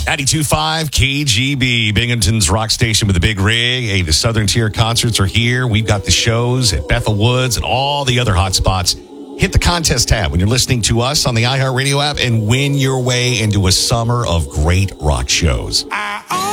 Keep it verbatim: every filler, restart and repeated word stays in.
ninety-two point five K G B, Binghamton's rock station with the big rig. Hey, the Southern Tier concerts are here. We've got the shows at Bethel Woods and all the other hot spots. Hit the contest tab when you're listening to us on the iHeartRadio app and win your way into a summer of great rock shows. I